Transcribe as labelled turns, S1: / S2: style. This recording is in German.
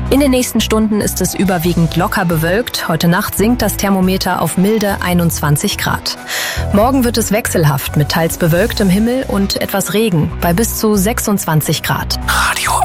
S1: In den nächsten Stunden ist es überwiegend locker bewölkt. Heute Nacht sinkt das Thermometer auf milde 21 Grad. Morgen wird es wechselhaft mit teils bewölktem Himmel und etwas Regen bei bis zu 26 Grad.
S2: Radio